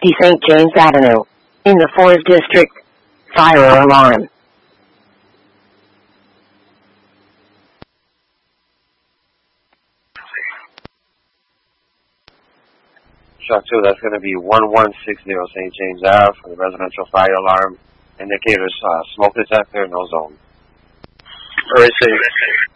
St. James Avenue, in the 4th District. Fire alarm. Shot 2, that's going to be 1160 St. James Ave for the residential fire alarm. Indicators, smoke detector, no zone. All right,